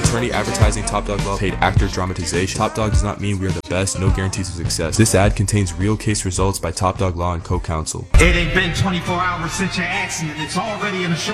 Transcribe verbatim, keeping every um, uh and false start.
Attorney advertising Top Dog Law paid actor dramatization. Top Dog does not mean we are the best, no guarantees of success. This ad contains real case results by Top Dog Law and co-counsel. It ain't been twenty-four hours since your accident. It's already in a show.